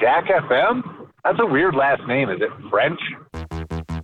Jack FM? That's a weird last name. Is it French?